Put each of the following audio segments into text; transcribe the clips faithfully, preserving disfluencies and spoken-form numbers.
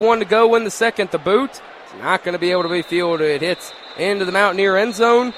One to go in the second. The boot is not going to be able to be fielded. It hits into the Mountaineer end zone.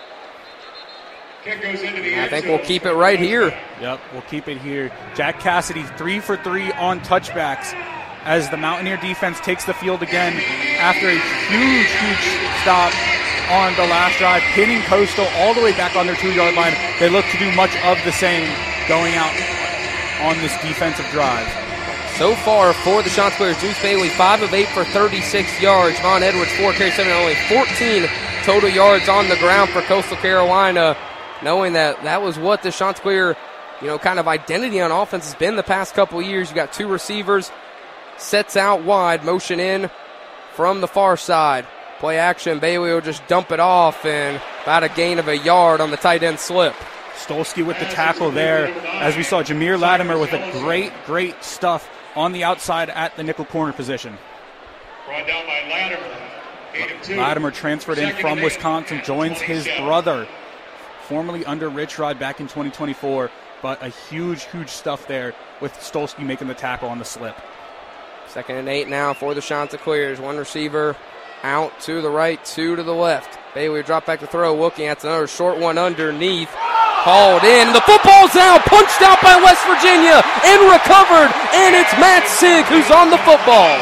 I think we'll keep it right here. Yep, we'll keep it here. Jack Cassidy, three for three on touchbacks as the Mountaineer defense takes the field again after a huge, huge stop on the last drive, pinning Coastal all the way back on their two-yard line. They look to do much of the same going out on this defensive drive. So far for the Chanticleers, Juice Bailey, five of eight for thirty-six yards. Vaughn Edwards, four carries, seven, only fourteen total yards on the ground for Coastal Carolina, knowing that that was what the Chanticleer, you know, kind of identity on offense has been the past couple of years. You got two receivers, sets out wide, motion in from the far side. Play action, Bailey will just dump it off, and about a gain of a yard on the tight end slip. Stolsky with the tackle there, as we saw Jameer Latimer with a great, great stuff on the outside at the nickel corner position. Brought down by Latimer. Latimer transferred in from Wisconsin, joins his brother, formerly under Rich Rod back in twenty twenty-four, but a huge, huge stuff there with Stolsky making the tackle on the slip. Second and eight now for the Chanticleers. One receiver out to the right, two to the left. Bailey will drop back to throw. Looking at another short one underneath. Hauled in. The football's out. Punched out by West Virginia. And recovered. And it's Matt Sigg who's on the football.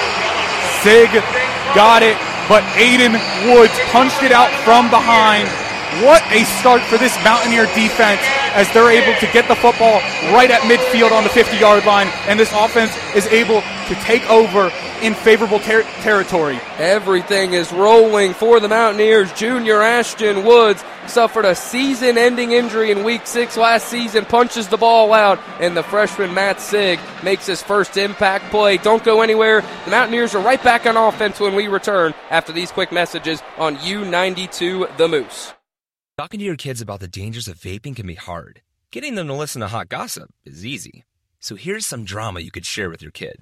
Sigg got it, but Aiden Woods punched it out from behind. What a start for this Mountaineer defense as they're able to get the football right at midfield on the fifty-yard line, and this offense is able to take over in favorable ter- territory. Everything is rolling for the Mountaineers. Junior Ashton Woods suffered a season-ending injury in week six last season, punches the ball out, and the freshman Matt Sigg makes his first impact play. Don't go anywhere. The Mountaineers are right back on offense when we return after these quick messages on U ninety-two The Moose. Talking to your kids about the dangers of vaping can be hard. Getting them to listen to hot gossip is easy. So here's some drama you could share with your kid.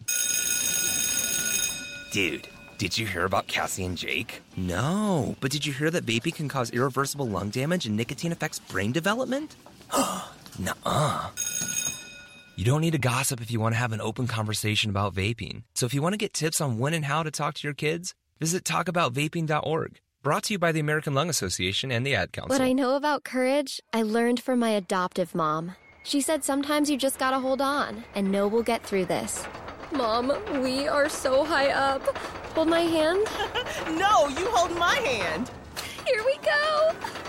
Dude, did you hear about Cassie and Jake? No, but did you hear that vaping can cause irreversible lung damage and nicotine affects brain development? Nuh-uh. You don't need to gossip if you want to have an open conversation about vaping. So if you want to get tips on when and how to talk to your kids, visit talk about vaping dot org. Brought to you by the American Lung Association and the Ad Council. What I know about courage, I learned from my adoptive mom. She said sometimes you just gotta hold on and know we'll get through this. Mom, we are so high up. Hold my hand. No, you hold my hand. Here we go.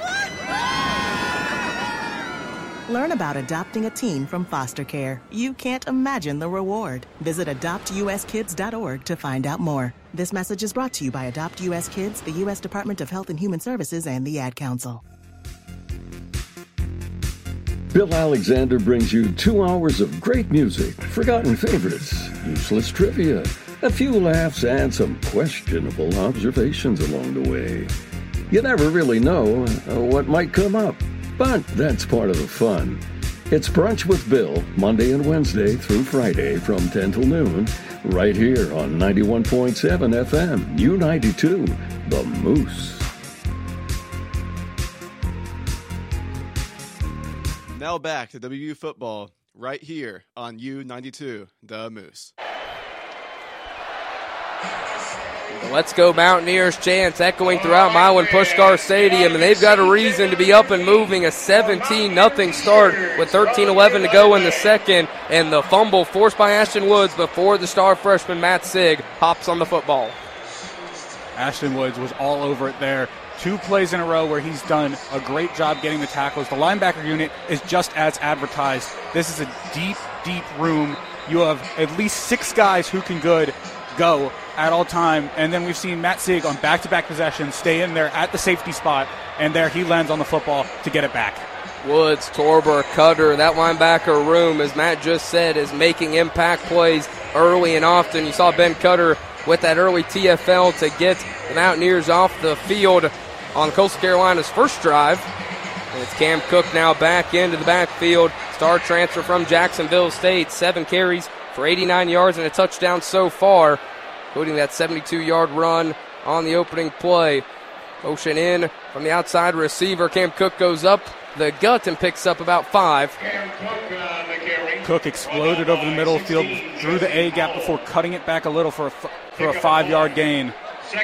Learn about adopting a teen from foster care. You can't imagine the reward. Visit adopt u s kids dot org to find out more. This message is brought to you by Adopt U S Kids, the U S Department of Health and Human Services, and the Ad Council. Bill Alexander brings you two hours of great music, forgotten favorites, useless trivia, a few laughs, and some questionable observations along the way. You never really know uh, what might come up, but that's part of the fun. It's Brunch with Bill, Monday and Wednesday through Friday from ten till noon, right here on ninety-one point seven F M, U ninety-two, The Moose. Now back to W U football, right here on U ninety-two, The Moose. The Let's Go Mountaineers chants echoing throughout Milan Puskar Stadium, and they've got a reason to be up and moving. A seventeen nothing start with thirteen eleven to go in the second, and the fumble forced by Ashton Woods before the star freshman Matt Sigg hops on the football. Ashton Woods was all over it there. Two plays in a row where he's done a great job getting the tackles. The linebacker unit is just as advertised. This is a deep, deep room. You have at least six guys who can good go at all time. And then we've seen Matt Sigg on back-to-back possessions stay in there at the safety spot, and there he lands on the football to get it back. Woods, Torber, Cutter, that linebacker room, as Matt just said, is making impact plays early and often. You saw Ben Cutter with that early T F L to get the Mountaineers off the field on Coastal Carolina's first drive. And it's Cam Cook now back into the backfield. Star transfer from Jacksonville State. Seven carries for eighty-nine yards and a touchdown so far, including that seventy-two-yard run on the opening play. Motion in from the outside receiver. Cam Cook goes up the gut and picks up about five. Cook exploded over the middle of the field through the A gap before cutting it back a little for a, for a five-yard gain.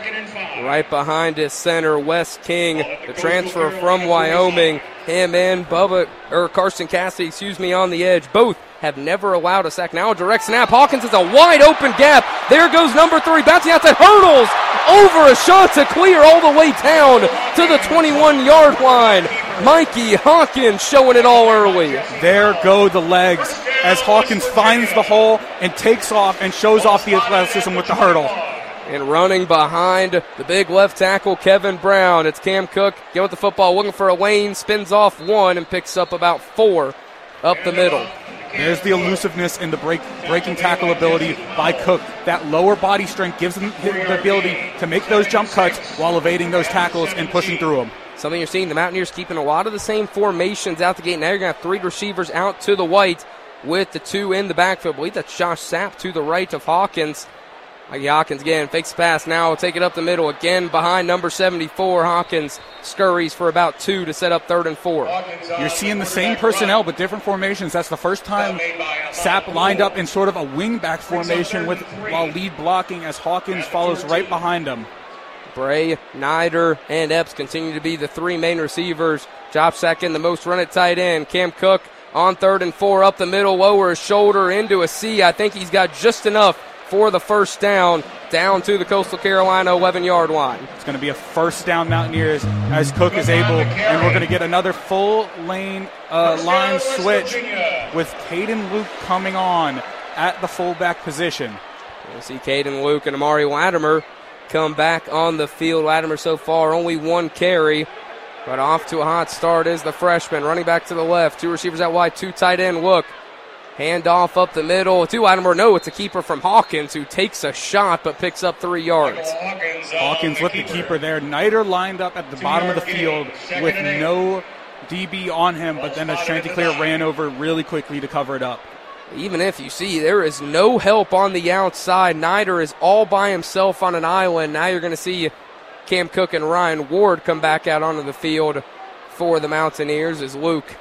Right behind his center, Wes King, the transfer from Wyoming. Him and Bubba, or Carson Cassidy, excuse me, on the edge. Both have never allowed a sack. Now a direct snap. Hawkins is a wide open gap. There goes number three, bouncing outside, hurdles over a shot to clear all the way down to the twenty-one-yard line. Mikey Hawkins showing it all early. There go the legs as Hawkins finds the hole and takes off and shows off the athleticism with the hurdle. And running behind the big left tackle, Kevin Brown. It's Cam Cook, get with the football, looking for a lane, spins off one and picks up about four up the middle. There's the elusiveness and the break, breaking tackle ability by Cook. That lower body strength gives him the ability to make those jump cuts while evading those tackles and pushing through them. Something you're seeing, the Mountaineers keeping a lot of the same formations out the gate. Now you're going to have three receivers out to the white with the two in the backfield. I believe that's Josh Sapp to the right of Hawkins. Mikey Hawkins again, fakes pass now, will take it up the middle again behind number seventy-four. Hawkins scurries for about two to set up third and four. You're seeing the same personnel but different formations. That's the first time Sapp lined up in sort of a wingback formation with while lead blocking as Hawkins follows right behind him. Bray, Nider, and Epps continue to be the three main receivers. Job second, the most run at tight end. Cam Cook on third and four, up the middle, lower his shoulder into a C. I think he's got just enough for the first down, down to the Coastal Carolina eleven-yard line. It's going to be a first down Mountaineers as Cook is able, and we're going to get another full lane uh, line switch with Caden Luke coming on at the fullback position. We'll see Caden Luke and Amari Latimer come back on the field. Latimer so far only one carry, but off to a hot start is the freshman. Running back to the left, two receivers out wide, two tight end look. Handoff up the middle to Latimer. No, it's a keeper from Hawkins who takes a shot but picks up three yards. Hawkins with the keeper there. Nider lined up at the bottom of the field with no D B on him, but then as Chanticleer ran over really quickly to cover it up. Even if you see there is no help on the outside, Nider is all by himself on an island. Now you're going to see Cam Cook and Ryan Ward come back out onto the field for the Mountaineers as Luke,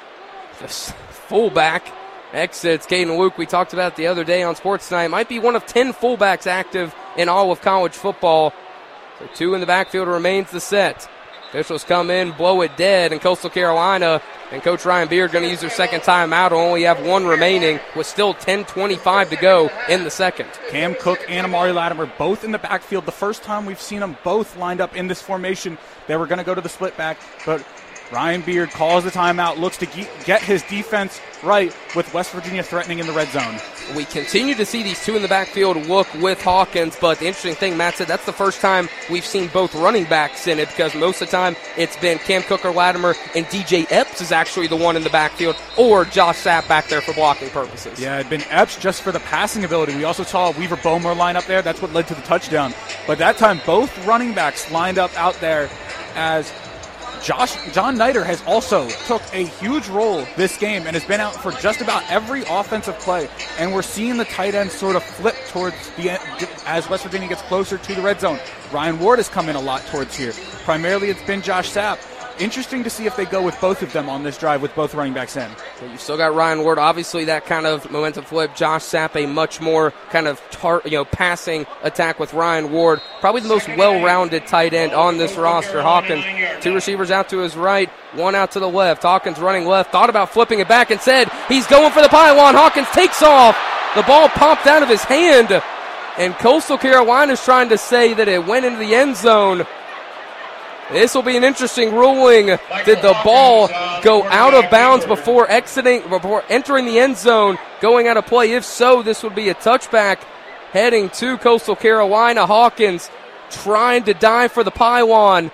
the fullback, exits. Caden Luke, we talked about the other day on Sports Tonight, might be one of ten fullbacks active in all of college football. So two in the backfield remains the set. Officials come in, blow it dead, and Coastal Carolina and Coach Ryan Beard going to use their second timeout. Will only have one remaining with still ten twenty-five to go in the second. Cam Cook and Amari Latimer both in the backfield. The first time we've seen them both lined up in this formation. They were going to go to the split back, but Ryan Beard calls the timeout, looks to get his defense right with West Virginia threatening in the red zone. We continue to see these two in the backfield look with Hawkins, but the interesting thing, Matt said, that's the first time we've seen both running backs in it, because most of the time it's been Cam Cook or Latimer, and D J Epps is actually the one in the backfield, or Josh Sapp back there for blocking purposes. Yeah, it had been Epps just for the passing ability. We also saw Weaver Bomer line up there. That's what led to the touchdown. But that time, both running backs lined up out there as Josh John Nider has also took a huge role this game and has been out for just about every offensive play. And we're seeing the tight end sort of flip towards the end as West Virginia gets closer to the red zone. Ryan Ward has come in a lot towards here. Primarily it's been Josh Sapp. Interesting to see if they go with both of them on this drive with both running backs in. Well, you still got Ryan Ward, obviously that kind of momentum flip. Josh Sapp, a much more kind of tar- you know passing attack with Ryan Ward. Probably the most well-rounded tight end on this roster. Hawkins, two receivers out to his right, one out to the left. Hawkins running left, thought about flipping it back and said he's going for the pylon. Hawkins takes off. The ball popped out of his hand, and Coastal Carolina is trying to say that it went into the end zone. This will be an interesting ruling. Did the ball go out of bounds before exiting, before entering the end zone, going out of play? If so, this would be a touchback heading to Coastal Carolina. Hawkins trying to dive for the pylon.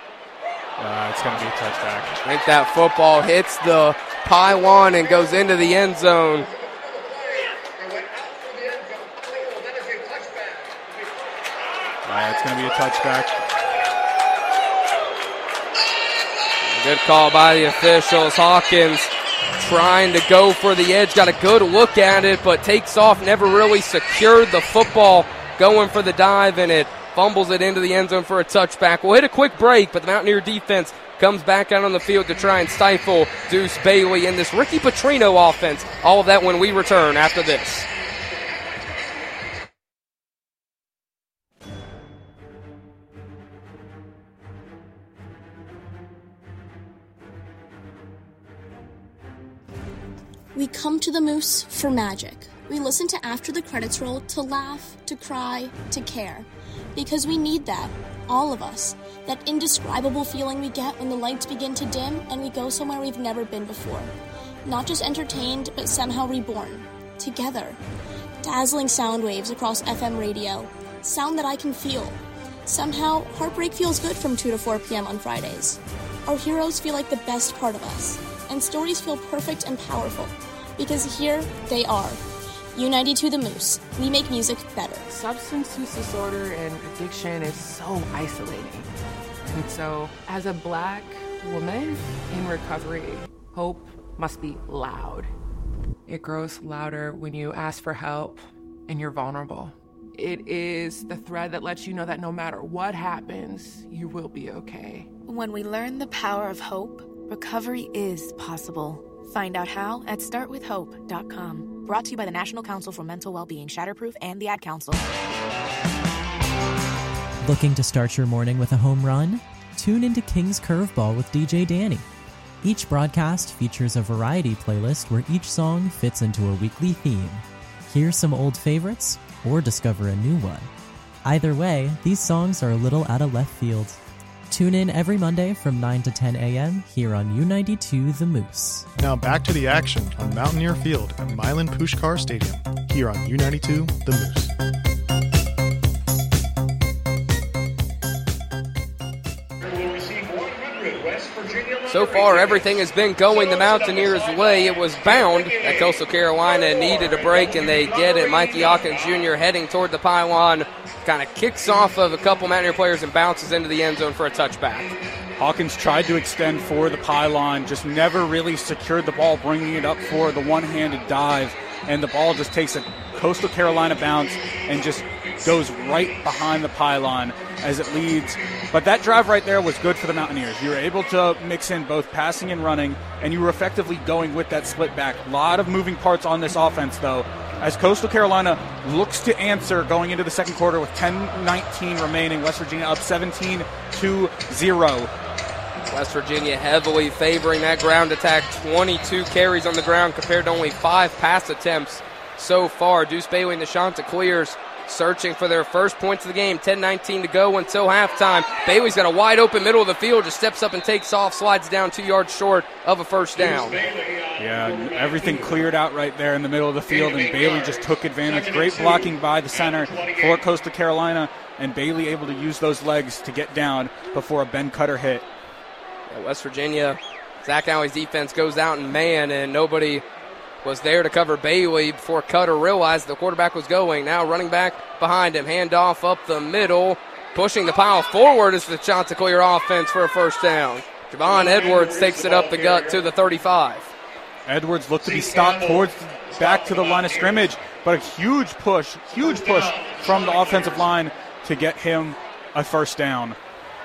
Uh, it's going to be a touchback. I think that football hits the pylon and goes into the end zone. Uh, it's going to be a touchback. Good call by the officials. Hawkins trying to go for the edge. Got a good look at it, but takes off. Never really secured the football going for the dive, and it fumbles it into the end zone for a touchback. We'll hit a quick break, but the Mountaineer defense comes back out on the field to try and stifle Deuce Bailey in this Ricky Petrino offense. All of that when we return after this. We come to the Moose for magic. We listen to After the Credits Roll to laugh, to cry, to care. Because we need that, all of us. That indescribable feeling we get when the lights begin to dim and we go somewhere we've never been before. Not just entertained, but somehow reborn. Together. Dazzling sound waves across F M radio. Sound that I can feel. Somehow, heartbreak feels good from two to four p.m. on Fridays. Our heroes feel like the best part of us. And stories feel perfect and powerful. Because here, they are. U ninety-two The Moose. We make music better. Substance use disorder and addiction is so isolating. And so, as a black woman in recovery, hope must be loud. It grows louder when you ask for help and you're vulnerable. It is the thread that lets you know that no matter what happens, you will be okay. When we learn the power of hope, recovery is possible. Find out how at start with hope dot com. Brought to you by the National Council for Mental Wellbeing, Shatterproof, and the Ad Council. Looking to start your morning with a home run? Tune into King's Curveball with D J Danny. Each broadcast features a variety playlist where each song fits into a weekly theme. Hear some old favorites or discover a new one. Either way, these songs are a little out of left field. Tune in every Monday from nine to ten a.m. here on U ninety-two The Moose. Now back to the action on Mountaineer Field at Milan Pushkar Stadium here on U ninety-two The Moose. So far, everything has been going the Mountaineers' way. It was bound that Coastal Carolina needed a break, and they get it. Mikey Hawkins Junior heading toward the pylon, kind of kicks off of a couple Mountaineer players and bounces into the end zone for a touchback. Hawkins tried to extend for the pylon, just never really secured the ball, bringing it up for the one-handed dive, and the ball just takes a Coastal Carolina bounce and just goes right behind the pylon as it leads. But that drive right there was good for the Mountaineers. You were able to mix in both passing and running, and you were effectively going with that split back. A lot of moving parts on this offense, though, as Coastal Carolina looks to answer going into the second quarter with ten nineteen remaining. West Virginia up seventeen to zero. West Virginia heavily favoring that ground attack. twenty-two carries on the ground compared to only five pass attempts so far. Deuce Bailey and the Chanticleers searching for their first points of the game. ten nineteen to go until halftime. Bailey's got a wide open middle of the field, just steps up and takes off, slides down two yards short of a first down. Yeah, everything cleared out right there in the middle of the field, and Bailey just took advantage. Great blocking by the center for Coastal Carolina, and Bailey able to use those legs to get down before a Ben Cutter hit. Yeah, West Virginia, Zach Alley's defense goes out in man, and nobody was there to cover Bailey before Cutter realized the quarterback was going. Now running back behind him, handoff up the middle, pushing the pile forward is the Chanticleer offense for a first down. Javon Edwards takes it up the gut to the thirty-five. Edwards looked to be stopped towards back to the line of scrimmage, but a huge push, huge push from the offensive line to get him a first down.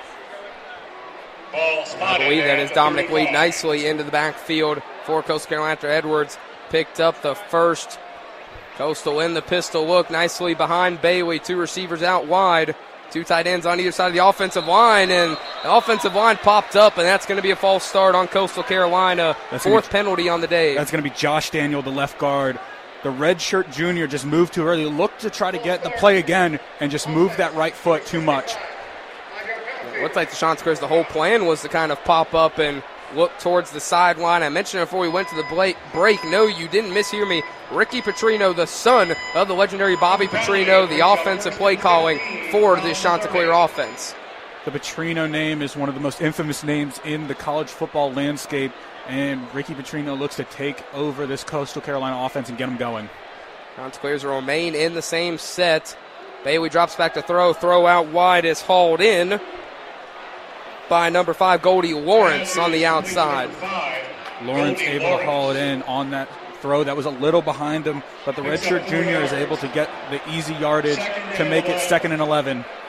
I believe that is Dominic Weed nicely into the backfield for Coastal Carolina after Edwards picked up the first. Coastal in the pistol look, nicely behind Bailey. Two receivers out wide. Two tight ends on either side of the offensive line, and the offensive line popped up, and that's going to be a false start on Coastal Carolina. That's Fourth be, penalty on the day. That's going to be Josh Daniel, the left guard. The redshirt junior just moved too early. Looked to try to get the play again and just moved that right foot too much. It looked like the Chanticleers, the whole plan was to kind of pop up and look towards the sideline. I mentioned before we went to the break, no, you didn't mishear me. Ricky Petrino, the son of the legendary Bobby Petrino, the offensive play calling for the Chanticleer offense. The Petrino name is one of the most infamous names in the college football landscape, and Ricky Petrino looks to take over this Coastal Carolina offense and get them going. Chanticleers will remain in the same set. Bailey drops back to throw. Throw out wide is hauled in by number five, Goldie Lawrence on the outside. Lawrence able to haul it in on that throw. That was a little behind him, but the redshirt junior is able to get the easy yardage to make it second and eleven.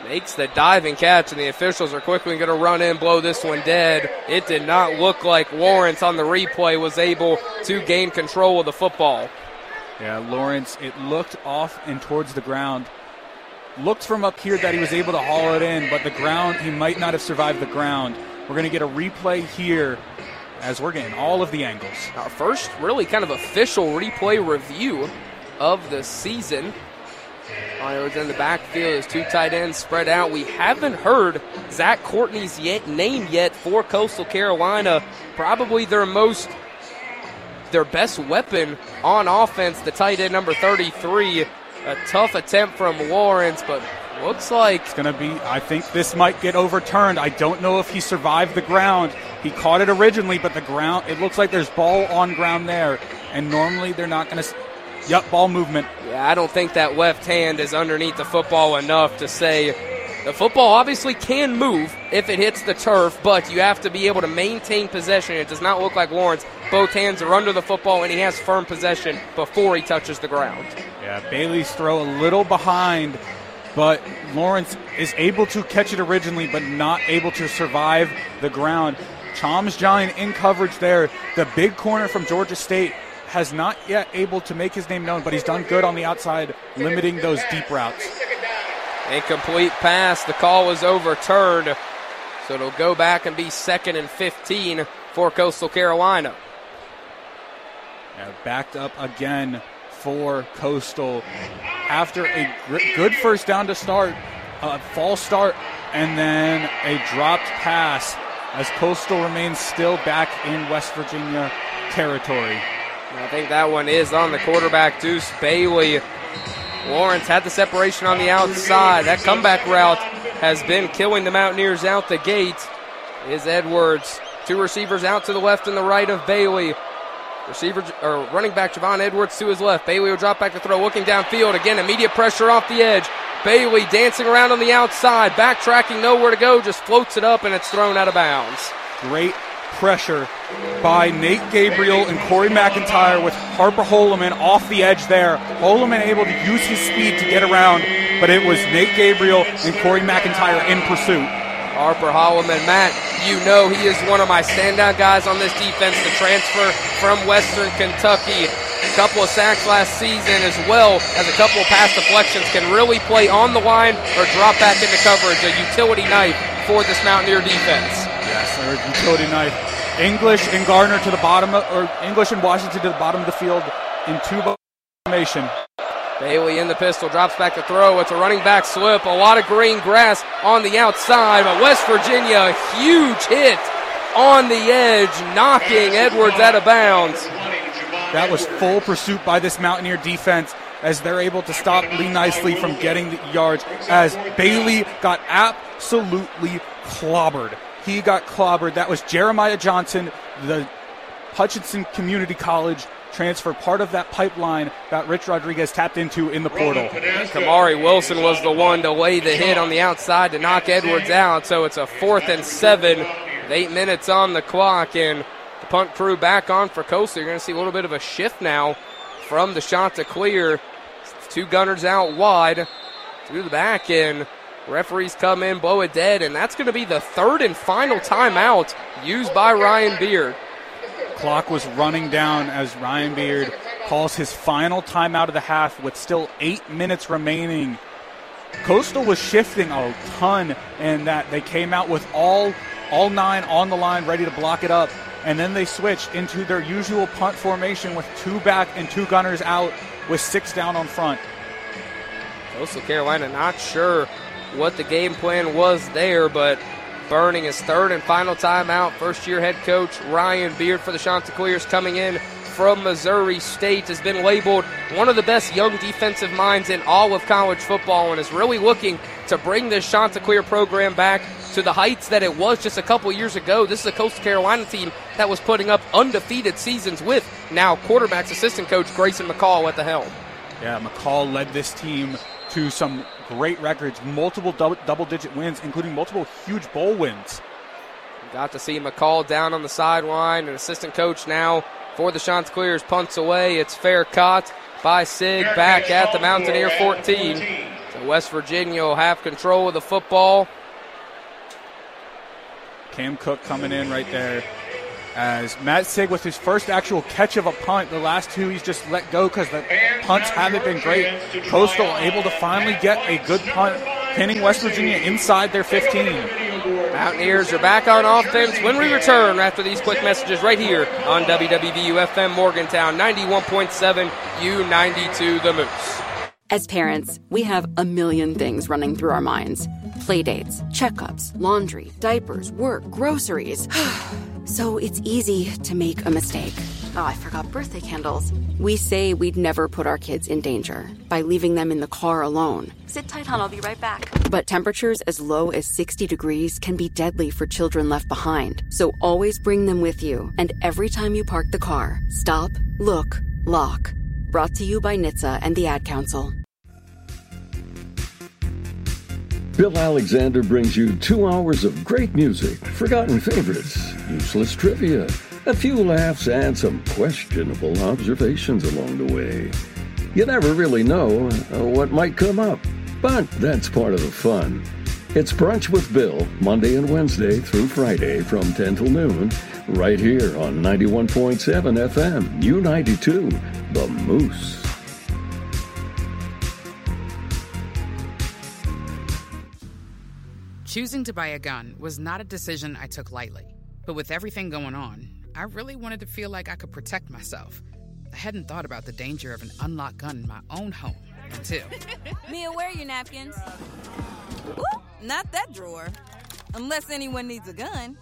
makes the diving catch, and the officials are quickly going to run in, blow this one dead. It did not look like Lawrence on the replay was able to gain control of the football. Yeah, Lawrence, it looked off and towards the ground. Looked from up here that he was able to haul it in, but the ground, he might not have survived the ground. We're going to get a replay here as we're getting all of the angles. Our first really kind of official replay review of the season. It's in the backfield as two tight ends spread out. We haven't heard Zach Courtney's yet, name yet for Coastal Carolina. Probably their most, their best weapon on offense, the tight end number thirty-three. A tough attempt from Lawrence, but looks like it's going to be, I think this might get overturned. I don't know if he survived the ground. He caught it originally, but the ground, it looks like there's ball on ground there, and normally they're not going to, yep, ball movement. Yeah, I don't think that left hand is underneath the football enough to say the football obviously can move if it hits the turf, but you have to be able to maintain possession. It does not look like Lawrence. Both hands are under the football, and he has firm possession before he touches the ground. Yeah, Bailey's throw a little behind, but Lawrence is able to catch it originally, but not able to survive the ground. Chalmers Giant in coverage there. The big corner from Georgia State has not yet able to make his name known, but he's done good on the outside, limiting those deep routes. Incomplete pass. The call was overturned, so it'll go back and be second and fifteen for Coastal Carolina. Yeah, backed up again for Coastal after a gr- good first down to start, a false start, and then a dropped pass as Coastal remains still back in West Virginia territory. I think that one is on the quarterback, Deuce Bailey. Lawrence had the separation on the outside. That comeback route has been killing the Mountaineers out the gate. Is Edwards. Two receivers out to the left and the right of Bailey. Receiver or running back Javon Edwards to his left. Bailey will drop back to throw, looking downfield. Again, immediate pressure off the edge. Bailey dancing around on the outside, backtracking, nowhere to go, just floats it up and it's thrown out of bounds. Great pressure by Nate Gabriel and Corey McIntyre with Harper Holloman off the edge there. Holloman able to use his speed to get around, but it was Nate Gabriel and Corey McIntyre in pursuit. Harper Holloman, Matt, you know he is one of my standout guys on this defense, the transfer from Western Kentucky. A couple of sacks last season as well as a couple of pass deflections, can really play on the line or drop back into coverage. A utility knife for this Mountaineer defense. Yes, they're a utility knife. English and Gardner to the bottom, of, or English and Washington to the bottom of the field in two formation. Bailey in the pistol, drops back to throw. It's a running back slip. A lot of green grass on the outside, but West Virginia, huge hit on the edge, knocking Edwards out of bounds. That was full pursuit by this Mountaineer defense as they're able to stop Lee Nicely from getting the yards, as Bailey got absolutely clobbered. He got clobbered. That was Jeremiah Johnson, the Hutchinson Community College transfer, part of that pipeline that Rich Rodriguez tapped into in the portal. Kamari Wilson was the one to lay the hit on the outside to knock Edwards out, so it's a fourth and seven, with eight minutes on the clock, and the punt crew back on for Coastal. You're going to see a little bit of a shift now from the Chanticleer. Two gunners out wide to the back, and referees come in, blow it dead, and that's going to be the third and final timeout used by Ryan Beard. Clock was running down as Ryan Beard calls his final timeout of the half with still eight minutes remaining. Coastal was shifting a ton, and that they came out with all all nine on the line ready to block it up, and then they switched into their usual punt formation with two back and two gunners out with six down on front. Coastal Carolina not sure what the game plan was there, but burning his third and final timeout. First-year head coach Ryan Beard for the Chanticleers, coming in from Missouri State, has been labeled one of the best young defensive minds in all of college football and is really looking to bring this Chanticleer program back to the heights that it was just a couple years ago. This is a Coastal Carolina team that was putting up undefeated seasons with now quarterback's assistant coach Grayson McCall at the helm. Yeah, McCall led this team to some great records, multiple double, double-digit wins, including multiple huge bowl wins. Got to see McCall down on the sideline, and assistant coach now for the Chanticleers punts away. It's fair caught by Sig back at the Mountaineer fourteen. So So West Virginia will have control of the football. Cam Cook coming in right there. As Matt Sig with his first actual catch of a punt. The last two he's just let go because the punts haven't been great. Coastal able to finally get a good punt, pinning West Virginia inside their fifteen. Mountaineers are back on offense when we return after these quick messages right here on W W V U F M Morgantown, ninety-one point seven, U ninety-two The Moose. As parents, we have a million things running through our minds. Playdates, checkups, laundry, diapers, work, groceries. So it's easy to make a mistake. Oh, I forgot birthday candles. We say we'd never put our kids in danger by leaving them in the car alone. Sit tight, hon. I'll be right back. But temperatures as low as sixty degrees can be deadly for children left behind. So always bring them with you. And every time you park the car, stop, look, lock. Brought to you by N H T S A and the Ad Council. Bill Alexander brings you two hours of great music, forgotten favorites, useless trivia, a few laughs, and some questionable observations along the way. You never really know uh, what might come up, but that's part of the fun. It's Brunch with Bill, Monday and Wednesday through Friday from ten till noon, right here on ninety-one point seven F M, U ninety-two, The Moose. Choosing to buy a gun was not a decision I took lightly. But with everything going on, I really wanted to feel like I could protect myself. I hadn't thought about the danger of an unlocked gun in my own home until... Mia, where are your napkins? Ooh, not that drawer. Unless anyone needs a gun.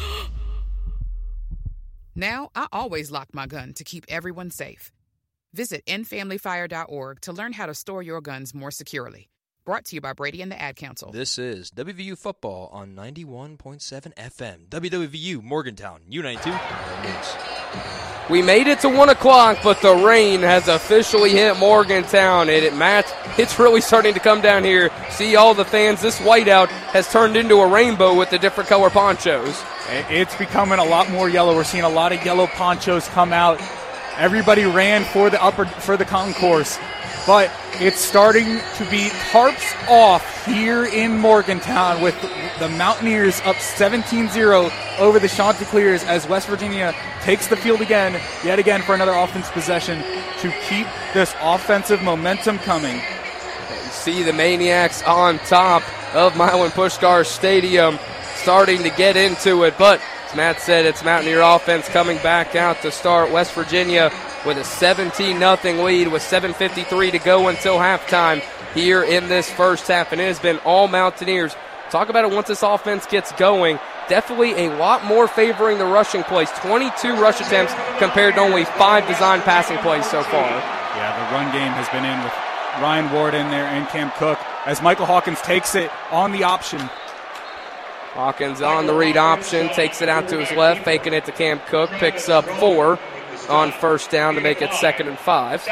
Now, I always lock my gun to keep everyone safe. Visit end family fire dot org to learn how to store your guns more securely. Brought to you by Brady and the Ad Council. This is W V U Football on ninety-one point seven F M. W W V U Morgantown, U ninety-two. We made it to one o'clock, but the rain has officially hit Morgantown. And it, Matt, it's really starting to come down here. See all the fans. This whiteout has turned into a rainbow with the different color ponchos. It's becoming a lot more yellow. We're seeing a lot of yellow ponchos come out. Everybody ran for the upper for the concourse. But it's starting to be tarps off here in Morgantown with the Mountaineers up seventeen zero over the Chanticleers as West Virginia takes the field again, yet again for another offense possession to keep this offensive momentum coming. You see the Maniacs on top of Milan Puskar Stadium starting to get into it, but as Matt said, it's Mountaineer offense coming back out to start. West Virginia with a seventeen nothing lead with seven fifty-three to go until halftime here in this first half. And it has been all Mountaineers. Talk about it once this offense gets going. Definitely a lot more favoring the rushing plays. twenty-two rush attempts compared to only five design passing plays so far. Yeah, the run game has been in with Ryan Ward in there and Cam Cook as Michael Hawkins takes it on the option. Hawkins on the read option, takes it out to his left, faking it to Cam Cook, picks up four on first down to make it second and five.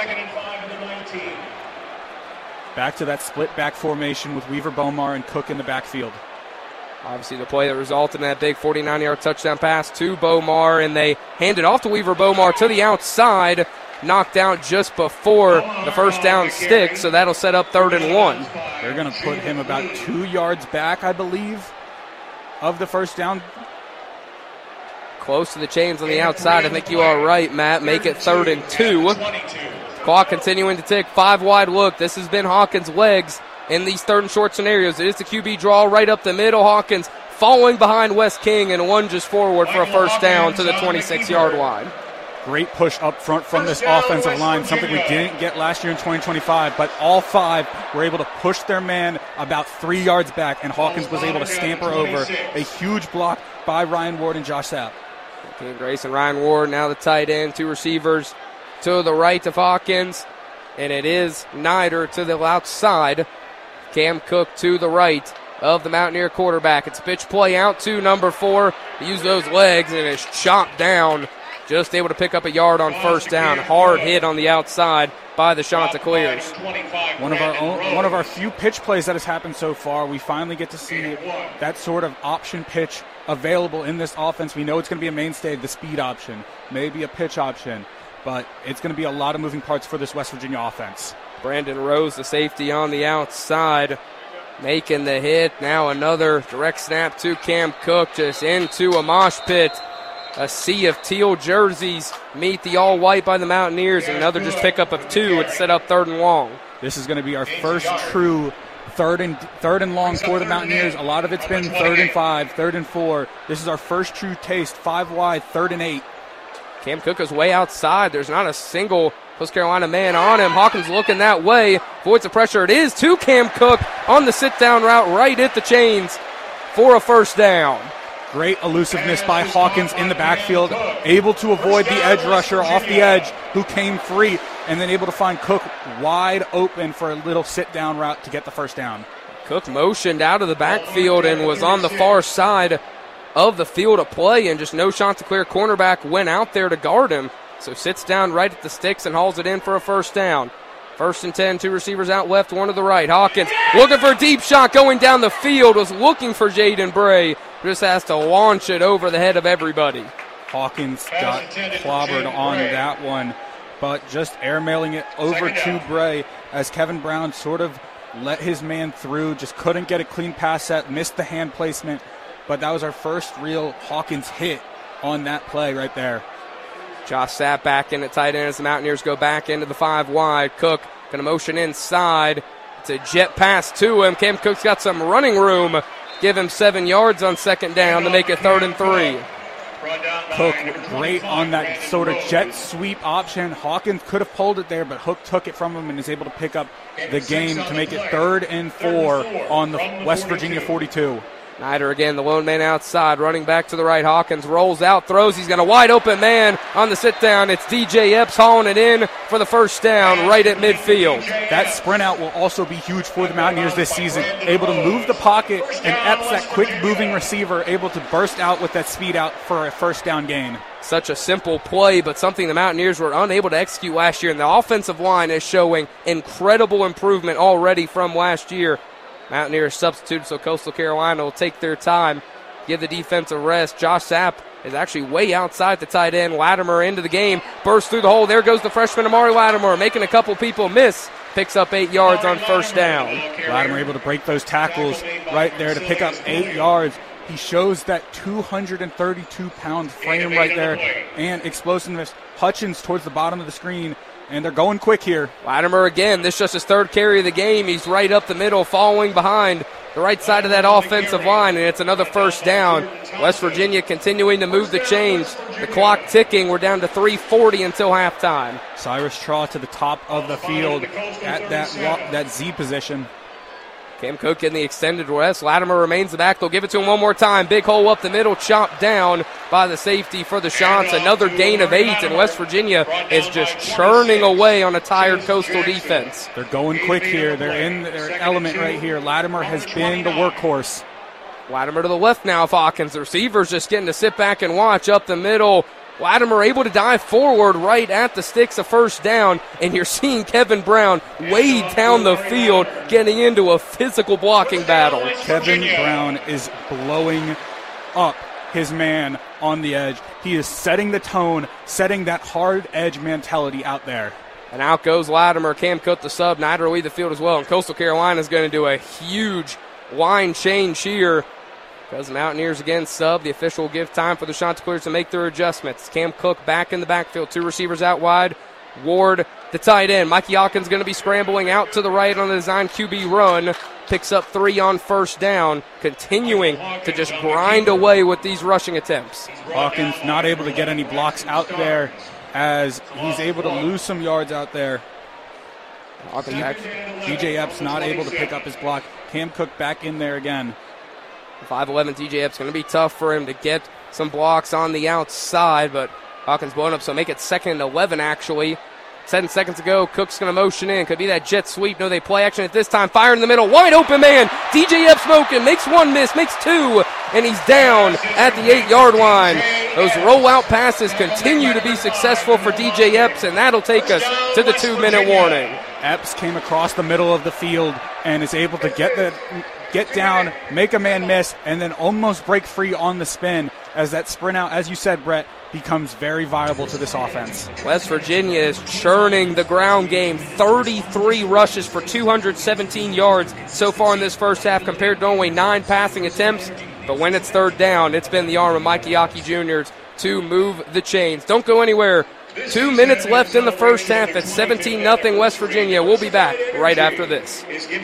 Back to that split back formation with Weaver Bomar and Cook in the backfield. Obviously the play that resulted in that big forty-nine-yard touchdown pass to Bomar, and they hand it off to Weaver Bomar to the outside, knocked out just before the first down stick, so that'll set up third and one. They're going to put him about two yards back, I believe, of the first down. Close to the chains on the outside. I think you are right, Matt. Make it third and two. Clock continuing to tick. Five wide look. This has been Hawkins' legs in these third and short scenarios. It is the Q B draw right up the middle. Hawkins falling behind Wes King and lunges forward for a first down to the twenty-six-yard line. Great push up front from this offensive line, something we didn't get last year in twenty twenty-five, but all five were able to push their man about three yards back, and Hawkins was able to scamper over a huge block by Ryan Ward and Josh Sapp. King Grace and Ryan Ward, now the tight end, two receivers to the right of Hawkins, and it is Nider to the outside. Cam Cook to the right of the Mountaineer quarterback. It's a pitch play out to number four. Use those legs, and it's chopped down. Just able to pick up a yard on first down. Hard hit on the outside by the Chanticleers. One of our own, one of our few pitch plays that has happened so far. We finally get to see that sort of option pitch available in this offense. We know it's going to be a mainstay, the speed option, maybe a pitch option, but it's going to be a lot of moving parts for this West Virginia offense. Brandon Rose, the safety on the outside, making the hit. Now another direct snap to Cam Cook, just into a mosh pit. A sea of teal jerseys meet the all-white by the Mountaineers, and another just pickup of two to set up third and long. This is going to be our first true third and third and long for the Mountaineers. A lot of it's been third and five, third and four. This is our first true taste, five wide, third and eight. Cam Cook is way outside. There's not a single Coastal Carolina man on him. Hawkins looking that way, avoids the pressure. It is to Cam Cook on the sit-down route right at the chains for a first down. Great elusiveness by Hawkins in the backfield, able to avoid the edge rusher off the edge who came free, and then able to find Cook wide open for a little sit-down route to get the first down. Cook motioned out of the backfield and was on the far side of the field of play, and just no Chanticleer cornerback went out there to guard him. So sits down right at the sticks and hauls it in for a first down. First and ten, two receivers out left, one to the right. Hawkins looking for a deep shot going down the field, was looking for Jaden Bray. Just has to launch it over the head of everybody. Hawkins got clobbered on that one, but just airmailing it over to Bray as Kevin Brown sort of let his man through, just couldn't get a clean pass set, missed the hand placement, but that was our first real Hawkins hit on that play right there. Josh Sapp back in at tight end as the Mountaineers go back into the five wide. Cook going to motion inside. It's a jet pass to him. Cam Cook's got some running room. Give him seven yards on second down to make it third and three. Cook great on that sort of jet sweep option. Hawkins could have pulled it there, but Hook took it from him and is able to pick up the game to make it third and four on the West Virginia forty-two. Snyder again, the lone man outside, running back to the right. Hawkins rolls out, throws. He's got a wide open man on the sit down. It's D J Epps hauling it in for the first down right at midfield. That sprint out will also be huge for the Mountaineers this season. Able to move the pocket, and Epps, that quick moving receiver, able to burst out with that speed out for a first down gain. Such a simple play, but something the Mountaineers were unable to execute last year. And the offensive line is showing incredible improvement already from last year. Mountaineers substitute, so Coastal Carolina will take their time, give the defense a rest. Josh Sapp is actually way outside the tight end. Latimer into the game, bursts through the hole. There goes the freshman Amari Latimer, making a couple people miss. Picks up eight yards on first down. Latimer able to break those tackles right there to pick up eight yards. He shows that two hundred thirty-two pound frame right there and explosiveness. Hutchins towards the bottom of the screen, and they're going quick here. Latimer again, this is just his third carry of the game. He's right up the middle, following behind the right side of that offensive line, and it's another first down. West Virginia continuing to move the chains. The clock ticking. We're down to three forty until halftime. Cyrus Traw to the top of the field at that, that Z position. Cam Cook in the extended rest. Latimer remains the back. They'll give it to him one more time. Big hole up the middle, chopped down by the safety for the Chants. Another gain of eight, and West Virginia is just churning away on a tired Coastal defense. They're going quick here. They're in their element right here. Latimer has been the workhorse. Latimer to the left now of Hawkins. The receiver's just getting to sit back and watch up the middle. Latimer able to dive forward right at the sticks of first down, and you're seeing Kevin Brown way down the field getting into a physical blocking battle. Kevin Brown is blowing up his man on the edge. He is setting the tone, setting that hard edge mentality out there. And out goes Latimer. Cam Cook the sub. Snyder will lead the field as well, and Coastal Carolina is going to do a huge line change here. Because the Mountaineers again sub, the official will give time for the Chanticleers to make their adjustments. Cam Cook back in the backfield, two receivers out wide. Ward, the tight end. Mikey Hawkins going to be scrambling out to the right on the design Q B run. Picks up three on first down, continuing to just grind away with these rushing attempts. Hawkins not able to get any blocks out there as he's able to lose some yards out there. Hawkins D J Epps not able to pick up his block. Cam Cook back in there again. five eleven D J Epps going to be tough for him to get some blocks on the outside, but Hawkins blowing up, so make it second and eleven actually. Seven seconds ago, Cook's going to motion in. Could be that jet sweep. No, they play action at this time. Fire in the middle. Wide open man. D J Epps smoking. Makes one miss. Makes two. And he's down at the eight-yard line. Those rollout passes continue to be successful for D J Epps, and that'll take us to the two-minute warning. Epps came across the middle of the field and is able to get the get down, make a man miss, and then almost break free on the spin. as that sprint out, as you said, Brett, becomes very viable to this offense. West Virginia is churning the ground game. thirty-three rushes for two hundred seventeen yards so far in this first half compared to only nine passing attempts. But when it's third down, it's been the arm of Mikey Yockey Junior to move the chains. Don't go anywhere. Two minutes left in the first half. It's seventeen nothing West Virginia. We'll be back right after this.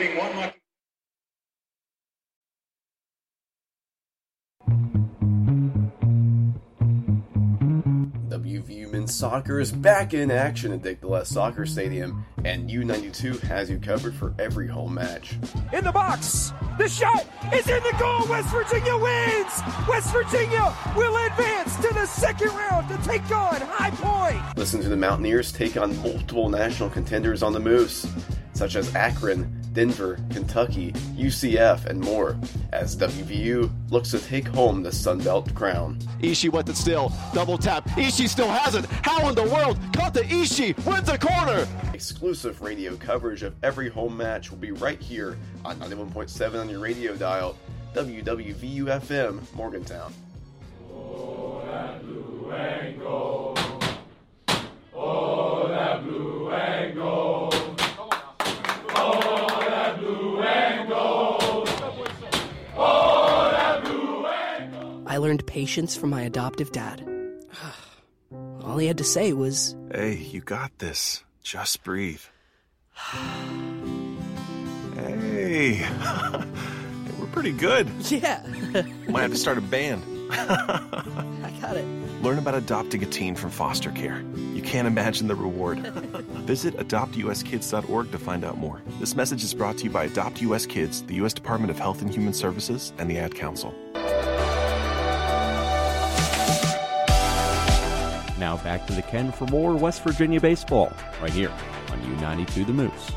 W V U Men's Soccer is back in action at Dick Gillespie Soccer Stadium, and U ninety-two has you covered for every home match. In the box, the shot is in the goal. West Virginia wins. West Virginia will advance to the second round to take on High Point. Listen to the Mountaineers take on multiple national contenders on the Moose, such as Akron, Denver, Kentucky, U C F, and more, as W V U looks to take home the Sun Belt crown. Ishii went it still, double tap, Ishii still has it, how in the world, caught the Ishii, wins the corner! Exclusive radio coverage of every home match will be right here on ninety-one point seven on your radio dial, W W V U F M, Morgantown. Oh, that blue and gold. Oh, that blue and gold. Oh, that blue and gold. Oh, that blue and gold. I learned patience from my adoptive dad. All he had to say was, "Hey, you got this. Just breathe." Hey, we're pretty good. Yeah. Might have to start a band. I got it. Learn about adopting a teen from foster care. You can't imagine the reward. Visit adopt u s kids dot org to find out more. This message is brought to you by Adopt U S Kids, the U S Department of Health and Human Services, and the Ad Council. Now back to the Ken for more West Virginia baseball, right here on U ninety-two The Moose.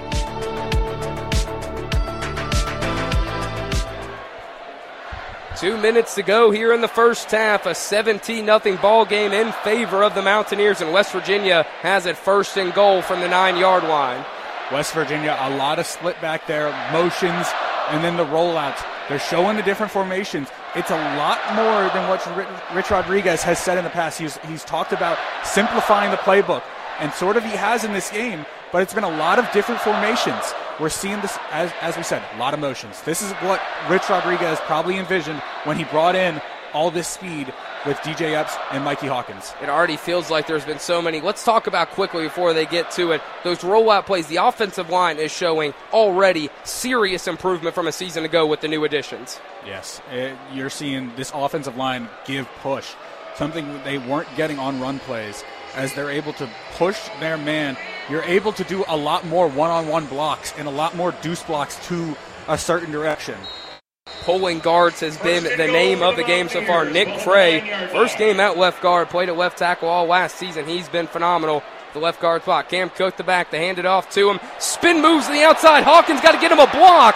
Two minutes to go here in the first half. A seventeen nothing ball game in favor of the Mountaineers, and West Virginia has it first and goal from the nine-yard line. West Virginia, a lot of split back there, motions, and then the rollouts. They're showing the different formations. It's a lot more than what Rich Rodriguez has said in the past. He's, he's talked about simplifying the playbook, and sort of he has in this game, but it's been a lot of different formations. We're seeing this, as, as we said, a lot of motions. This is what Rich Rodriguez probably envisioned when he brought in all this speed with D J Epps and Mikey Hawkins. It already feels like there's been so many. Let's talk about quickly before they get to it. Those rollout plays, the offensive line is showing already serious improvement from a season ago with the new additions. Yes, it, you're seeing this offensive line give push, something they weren't getting on run plays. As they're able to push their man, you're able to do a lot more one-on-one blocks and a lot more deuce blocks to a certain direction. Pulling guards has been the name of the game so far. Nick Cray, first game at left guard, played at left tackle all last season. He's been phenomenal. The left guard spot. Cam Cook the back. They hand it off to him. Spin moves to the outside. Hawkins got to get him a block.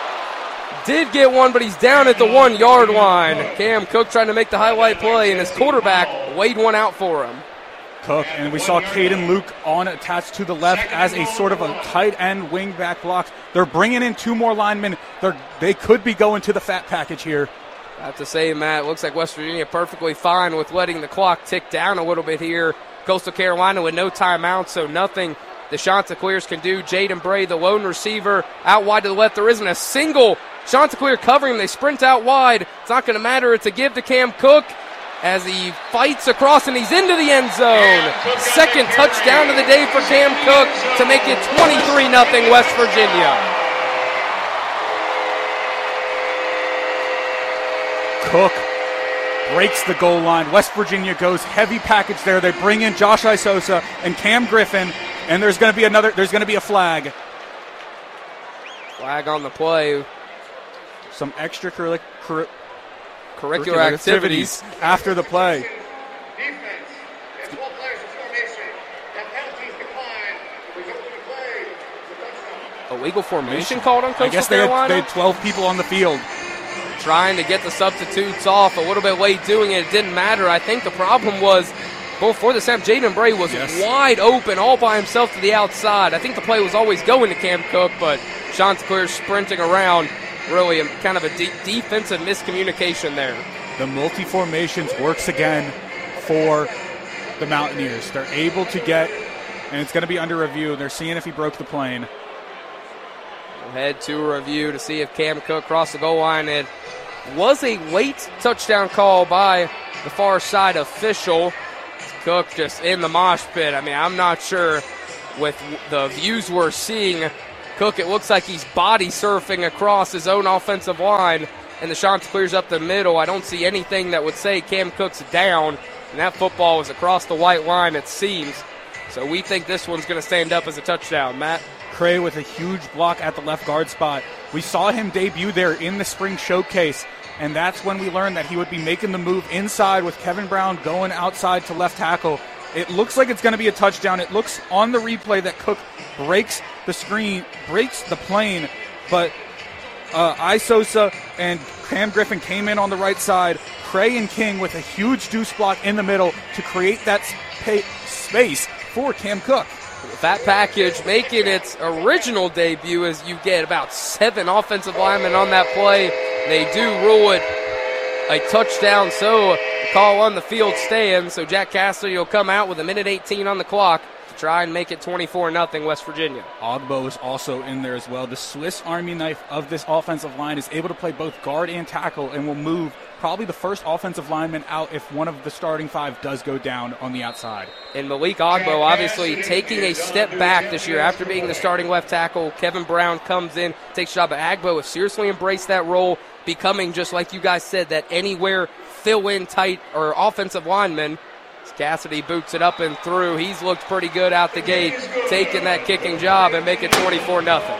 Did get one, but he's down at the one-yard line. Cam Cook trying to make the highlight play, and his quarterback laid one out for him. Cook, and we saw Caden Luke on attached to the left as a sort of a tight end wing back block. They're bringing in two more linemen. They're, they could be going to the fat package here. I have to say, Matt, looks like West Virginia perfectly fine with letting the clock tick down a little bit here. Coastal Carolina with no timeouts, so nothing the Chanticleers can do. Jaden Bray, the lone receiver, out wide to the left. There isn't a single Chanticleer covering him. They sprint out wide. It's not going to matter. It's a give to Cam Cook as he fights across, and he's into the end zone. Second touchdown of the day for Cam Cook to make it twenty-three nothing West Virginia. Cook breaks the goal line. West Virginia goes heavy package there. They bring in Josh Isosa and Cam Griffin, and there's going to be another. There's going to be a flag. Flag on the play. Some extracurricular cur- curricular activities. activities after the play. Illegal formation called on Coastal I guess they Carolina? had, they had twelve people on the field. Trying to get the substitutes off, a little bit late doing it. It didn't matter. I think the problem was, before the snap, Jaden Bray was yes. wide open all by himself to the outside. I think the play was always going to Cam Cook, but Chanticleer sprinting around. Really a, kind of a de- defensive miscommunication there. the multi-formations works again for the Mountaineers. They're able to get, and it's going to be under review. They're seeing if he broke the plane. We'll head to a review to see if Cam Cook crossed the goal line. It was a late touchdown call by the far side official. Cook just in the mosh pit. I mean, I'm not sure with the views we're seeing. Cook, it looks like he's body surfing across his own offensive line, and the Chanticleers up the middle. I don't see anything that would say Cam Cook's down, and that football was across the white line, it seems. So we think this one's going to stand up as a touchdown. Matt? Cray with a huge block at the left guard spot. We saw him debut there in the spring showcase, and that's when we learned that he would be making the move inside with Kevin Brown going outside to left tackle. It looks like it's going to be a touchdown. It looks on the replay that Cook breaks the screen, breaks the plane, but uh, Isosa and Cam Griffin came in on the right side. Cray and King with a huge deuce block in the middle to create that sp- space for Cam Cook. That package making its original debut as you get about seven offensive linemen on that play. They do rule it a touchdown, so the call on the field stands. So Jack Cassidy will come out with a minute eighteen on the clock to try and make it twenty-four nothing West Virginia. Ogbo is also in there as well. The Swiss Army knife of this offensive line is able to play both guard and tackle and will move probably the first offensive lineman out if one of the starting five does go down on the outside. And Malik Ogbo obviously taking a step back this year after being the starting left tackle. Kevin Brown comes in, takes a job, but Ogbo has seriously embraced that role, becoming, just like you guys said, that anywhere fill-in tight or offensive lineman. As Cassidy boots it up and through. He's looked pretty good out the gate, taking that kicking job and make it twenty-four nothing.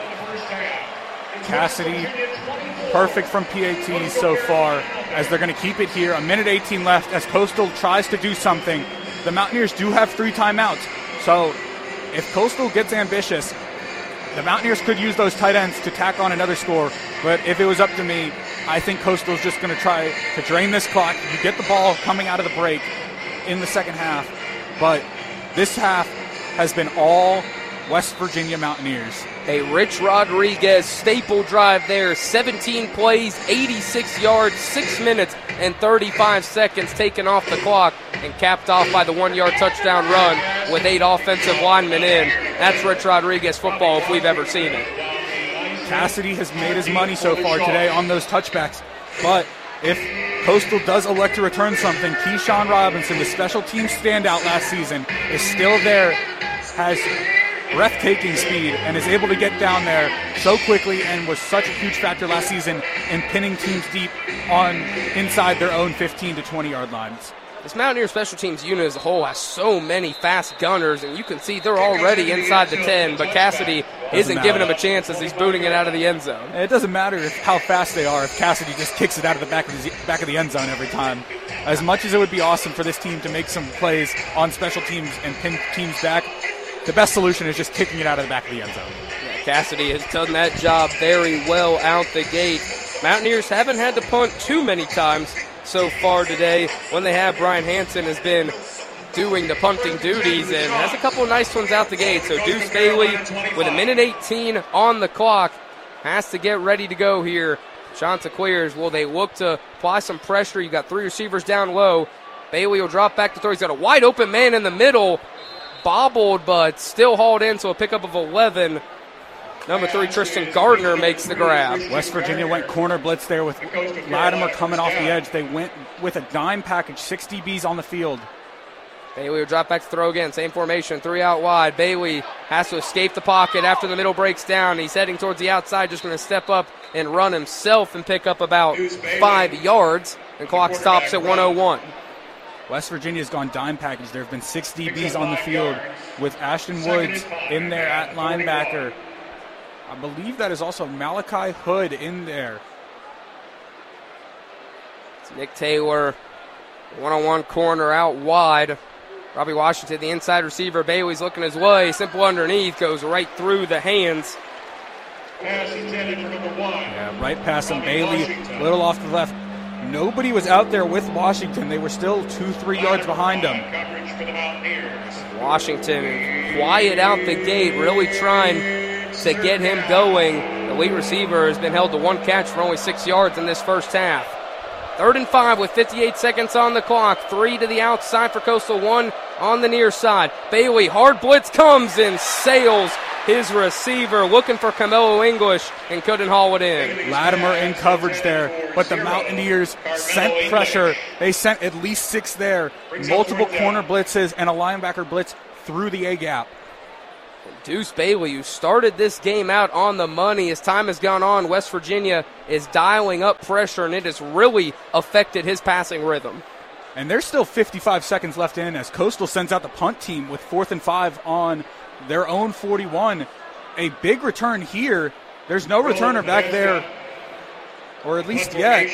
Cassidy, perfect from P A Ts so far, as they're going to keep it here. A minute eighteen left as Coastal tries to do something. The Mountaineers do have three timeouts, so if Coastal gets ambitious, the Mountaineers could use those tight ends to tack on another score. But if it was up to me, I think Coastal's just going to try to drain this clock. You get the ball coming out of the break in the second half, but this half has been all West Virginia Mountaineers. A Rich Rodriguez staple drive there, seventeen plays, eighty-six yards, six minutes and thirty-five seconds taken off the clock and capped off by the one-yard touchdown run with eight offensive linemen in. That's Rich Rodriguez football if we've ever seen it. Cassidy has made his money so far today on those touchbacks, but if Coastal does elect to return something, Keyshawn Robinson, the special teams standout last season, is still there, has breathtaking speed, and is able to get down there so quickly and was such a huge factor last season in pinning teams deep on inside their own fifteen to twenty yard lines. This Mountaineer special teams unit as a whole has so many fast gunners, and you can see they're already inside the ten, but Cassidy doesn't isn't matter. giving him a chance as he's booting it out of the end zone. It doesn't matter if how fast they are if Cassidy just kicks it out of the back of the back of the end zone every time. As much as it would be awesome for this team to make some plays on special teams and pin teams back, the best solution is just kicking it out of the back of the end zone. Yeah, Cassidy has done that job very well out the gate. Mountaineers haven't had to punt too many times so far today. When they have, Brian Hansen has been doing the punting duties and has a couple of nice ones out the gate. So Deuce Bailey with a minute eighteen on the clock has to get ready to go here. Chanticleers, will they look to apply some pressure? You got three receivers down low. Bailey will drop back to throw. He's got a wide open man in the middle. Bobbled, but still hauled in, so a pickup of eleven. Number three, Tristan Gardner makes the grab. West Virginia went corner blitz there with Latimer coming off the edge. They went with a dime package, six D Bs on the field. Bailey will drop back to throw again. Same formation, three out wide. Bailey has to escape the pocket after the middle breaks down. He's heading towards the outside, just going to step up and run himself and pick up about five yards. And clock stops at one oh one. West Virginia's gone dime package. There have been six D Bs on the field with Ashton Woods in there at linebacker. I believe that is also Malachi Hood in there. It's Nick Taylor, one-on-one corner out wide. Robbie Washington, the inside receiver. Bailey's looking his way. Simple underneath, goes right through the hands. Yeah, right past him. Bailey, a little off the left. Nobody was out there with Washington. They were still two, three yards behind him. Washington quiet out the gate, really trying to get him going. The lead receiver has been held to one catch for only six yards in this first half. Third and five with fifty-eight seconds on the clock. Three to the outside for Coastal, one on the near side. Bailey, hard blitz comes and sails his receiver, looking for Camelo English, and couldn't haul it in. Latimer in coverage there, but the Mountaineers sent pressure. They sent at least six there. Multiple corner blitzes and a linebacker blitz through the A-gap. Deuce Bailey, who started this game out on the money. As time has gone on, West Virginia is dialing up pressure, and it has really affected his passing rhythm. And there's still fifty-five seconds left in as Coastal sends out the punt team with fourth and five on their own forty-one. A big return here. There's no returner back there, or at least yet.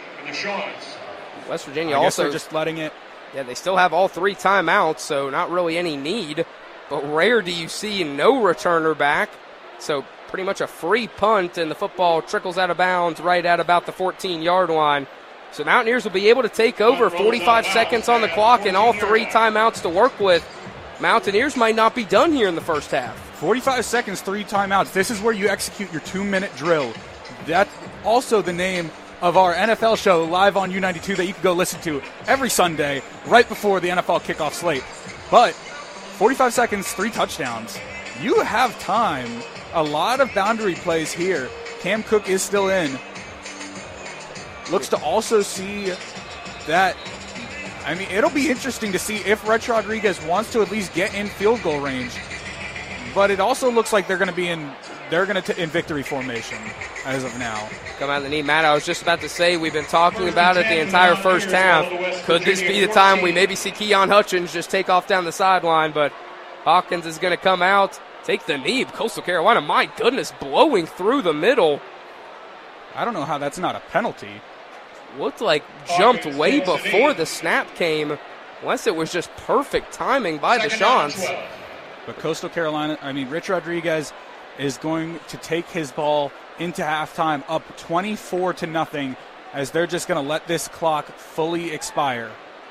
West Virginia I guess also they're just letting it. Yeah, they still have all three timeouts, so not really any need. But rare do you see no returner back. So pretty much a free punt, and the football trickles out of bounds right at about the fourteen-yard line. So Mountaineers will be able to take over. forty-five seconds on the clock and all three timeouts to work with. Mountaineers might not be done here in the first half. forty-five seconds, three timeouts. This is where you execute your two-minute drill. That's also the name of our N F L show live on U ninety-two that you can go listen to every Sunday right before the N F L kickoff slate. But forty-five seconds, three touchdowns. You have time. A lot of boundary plays here. Cam Cook is still in. Looks to also see that, I mean, it'll be interesting to see if Rich Rodriguez wants to at least get in field goal range. But it also looks like they're going to be in, they're going to in victory formation as of now. Come out of the knee, Matt. I was just about to say, we've been talking about it the entire first half. Could this be the time we maybe see Keon Hutchins just take off down the sideline? But Hawkins is going to come out, take the knee. Coastal Carolina, my goodness, blowing through the middle. I don't know how that's not a penalty. Looked like jumped way before the snap came, unless it was just perfect timing by the Shants. But Coastal Carolina, I mean, Rich Rodriguez is going to take his ball into halftime up twenty-four to nothing as they're just going to let this clock fully expire.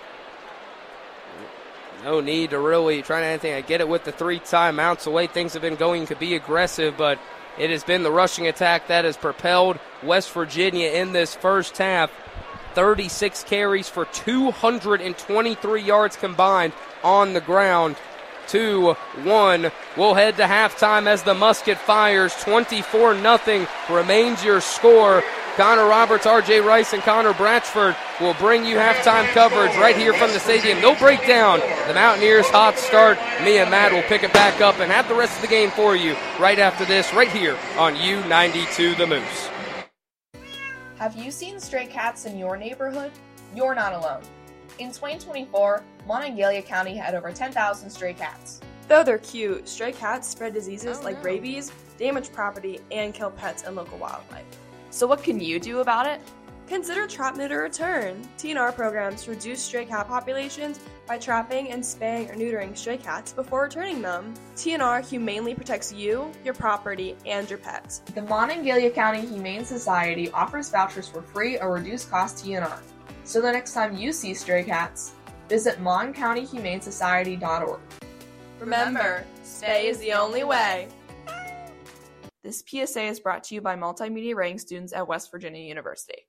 No need to really try anything. I get it with the three timeouts. The way things have been going could be aggressive, but it has been the rushing attack that has propelled West Virginia in this first half. thirty-six carries for two hundred twenty-three yards combined on the ground. two one. We'll head to halftime as the musket fires. twenty-four nothing remains your score. Connor Roberts, R J Rice, and Connor Bratchford will bring you halftime coverage right here from the stadium. No breakdown. The Mountaineers' hot start. Me and Matt will pick it back up and have the rest of the game for you right after this, right here on U ninety-two The Moose. Have you seen stray cats in your neighborhood? You're not alone. In twenty twenty-four, Monongalia County had over ten thousand stray cats. Though they're cute, stray cats spread diseases oh, like no. rabies, damage property, and kill pets and local wildlife. So what can you do about it? Consider Trap, Neuter, Return. T N R programs reduce stray cat populations by trapping and spaying or neutering stray cats before returning them. T N R humanely protects you, your property, and your pets. The Monongalia County Humane Society offers vouchers for free or reduced cost T N R. So the next time you see stray cats, visit mon county humane society dot org. Remember, spay is the only way. This P S A is brought to you by multimedia writing students at West Virginia University.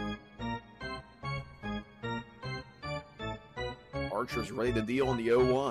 Archer's ready to deal on the oh one.